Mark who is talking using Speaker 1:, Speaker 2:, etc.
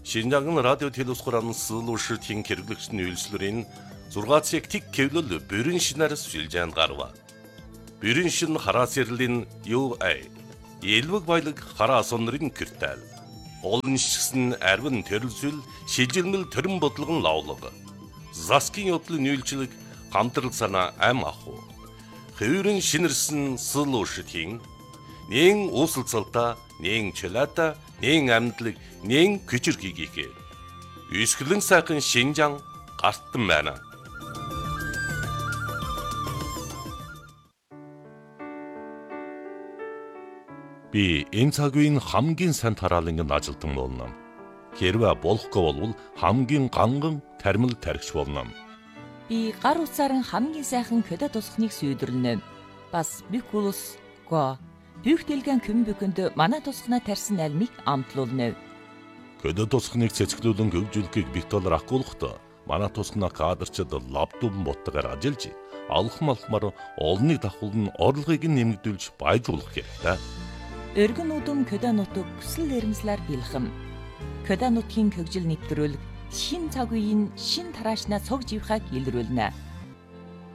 Speaker 1: Шинжаан радио телевизхоран сылуушртын хэрэглэгчдийн үйлчлэрийн 6 цаг тэг кевлөл бүрэн шинээр сүлжээнд гарва. Бүрэн шин хараа сэрлийн UA элвэг баялаг хараа сонрын киртэл. Олон шигсэн арвин төрөлсөл шилжилмэл төрөн бодлогон лавлаг. Заскин явдлын үйлчлэг хамтрал санаа ам аху. Хэврэн шинэрсэн сылуушртын нэн усалцалта, нэн чөлата, нэн амьдлаг, нэн күчирхийгээ. Үсгэлэн сайхан Шинжаан гартан байна. Би энэ цаг үеийн хамгийн сайн тараалангийн ажилтан болно. Хэрвээ болохгүй бол хамгийн ганган тармил тархич болно.
Speaker 2: Би гар утсаар хамгийн сайхан көдө тусахныг сүйдэрнэ. Бас бикулус го Büchtelgän kümbüköндө манай тусахнаа тарьсан альмыг амтлуулна.
Speaker 1: Көдө тусахныг цэцгэлүүлэн хөгжүүлэхийг Виктор ахгуулахдаа манай тусахнаа кадрчид лаптопн боттогоор ажиллаж алхмалхмаар олныг давхуулн орлогыг нэмэгдүүлж баяжуулах хэрэгтэй.
Speaker 2: Өргөн удам көдө нутаг хүсэл эрмслэр бэлхэм. Көдө нутгийн хөгжил нэвтрүүлэг шин цаг үеийн шин тараашнаа цог живхаг илрүүлнэ.